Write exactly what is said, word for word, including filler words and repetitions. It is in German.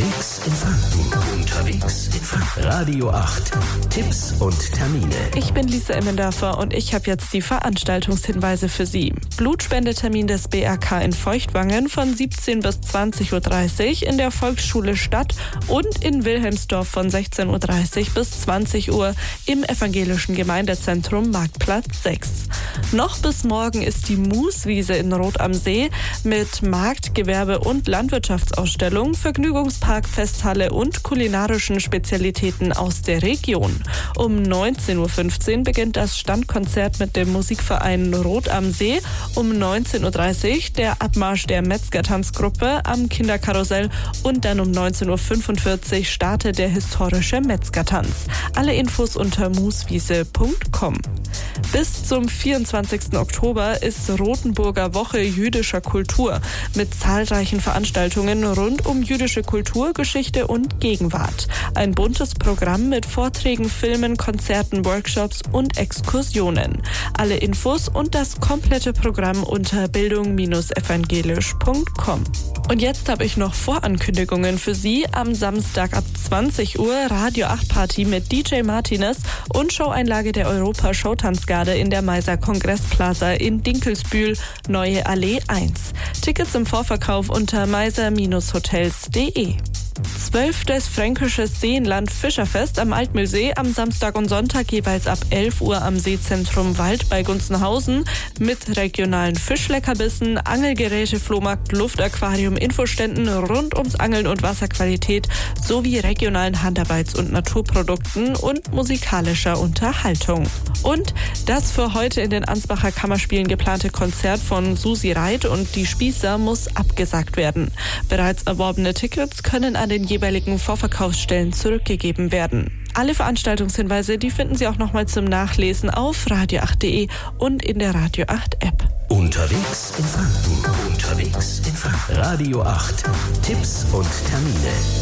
Unterwegs in Franken. Unterwegs in Franken. Radio acht. Tipps und Termine. Ich bin Lisa Immendorfer und ich habe jetzt die Veranstaltungshinweise für Sie. Blutspendetermin des B R K in Feuchtwangen von siebzehn bis zwanzig Uhr dreißig, in der Volksschule Stadt und in Wilhelmsdorf von sechzehn Uhr dreißig bis zwanzig Uhr im evangelischen Gemeindezentrum Marktplatz sechs. Noch bis morgen ist die Mooswiese in Rot am See mit Markt-, Gewerbe- und Landwirtschaftsausstellung, Vergnügungspark, Festhalle und kulinarischen Spezialitäten aus der Region. Um neunzehn Uhr fünfzehn beginnt das Standkonzert mit dem Musikverein Rot am See. Um neunzehn Uhr dreißig der Abmarsch der Metzgertanzgruppe am Kinderkarussell und dann um neunzehn Uhr fünfundvierzig startet der historische Metzgertanz. Alle Infos unter mooswiese punkt com. Bis zum vierundzwanzigsten Oktober ist Rothenburger Woche jüdischer Kultur mit zahlreichen Veranstaltungen rund um jüdische Kultur, Geschichte und Gegenwart. Ein buntes Programm mit Vorträgen, Filmen, Konzerten, Workshops und Exkursionen. Alle Infos und das komplette Programm unter bildung Bindestrich evangelisch punkt com. Und jetzt habe ich noch Vorankündigungen für Sie. Am Samstag ab zwanzig Uhr Radio acht Party mit D J Martinez und Showeinlage der Europa-Showtanzgarde in der Meiser Kongressplaza in Dinkelsbühl, Neue Allee eins. Tickets im Vorverkauf unter meiser Bindestrich hotels punkt de. zwölftes Fränkisches Seenland Fischerfest am Altmühlsee am Samstag und Sonntag jeweils ab elf Uhr am Seezentrum Wald bei Gunzenhausen mit regionalen Fischleckerbissen, Angelgeräte, Flohmarkt, Luftaquarium, Infoständen rund ums Angeln und Wasserqualität sowie regionalen Handarbeits- und Naturprodukten und musikalischer Unterhaltung. Und das für heute in den Ansbacher Kammerspielen geplante Konzert von Susi Reit und die Spießer muss abgesagt werden. Bereits erworbene Tickets können an den jeweiligen Vorverkaufsstellen zurückgegeben werden. Alle Veranstaltungshinweise, die finden Sie auch nochmal zum Nachlesen auf radio acht punkt de und in der Radio acht App. Unterwegs in Franken. Unterwegs in Franken. Radio acht. Tipps und Termine.